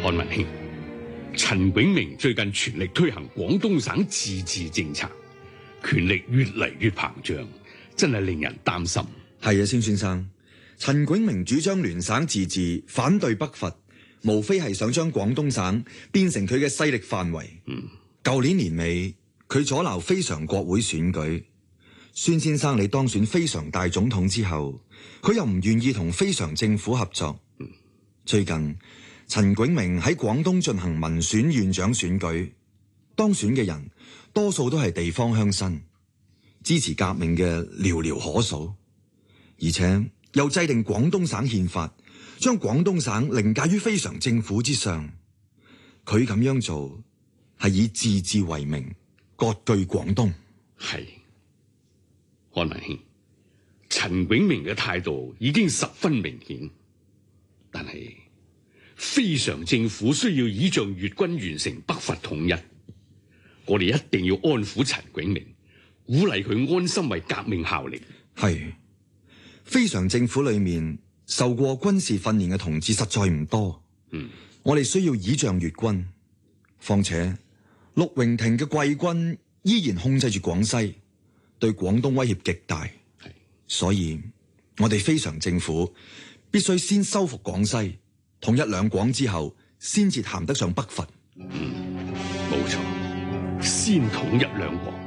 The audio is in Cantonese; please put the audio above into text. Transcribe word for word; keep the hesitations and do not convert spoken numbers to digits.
漢文卿，陳炯明最近全力推行廣東省自治政策，權力越嚟越膨脹，真係令人擔心。 係啊，孫先生，陳炯明主張聯省自治，反對北伐，無非係想將廣東省變成佢嘅勢力範圍。嗯，舊年年尾佢阻撓非常國會選舉，孫先生你當選非常大總統之後，佢又唔願意同非常政府合作。嗯，最近陳炯明喺廣東進行民選縣長選舉，當選嘅人多數都係地方鄉紳，支持革命嘅寥寥可數，而且又制定廣東省憲法，將廣東省凌駕於非常政府之上。佢咁樣做係以自治為名，割據廣東。 係，漢文卿，陳炯明嘅態度已經十分明顯，但係非常政府需要倚仗粵軍完成北伐統一，我哋一定要安撫陳炯明，鼓勵佢安心為革命效力。 係，非常政府裏面受過軍事訓練嘅同志實在唔多。嗯，我哋需要倚仗粵軍，況且陸榮廷嘅貴軍依然控制住廣西，對廣東威脅極大。係，所以我哋非常政府必須先收復廣西，統一兩廣之後，先至談得上北伐。 嗯，冇錯，先統一兩廣。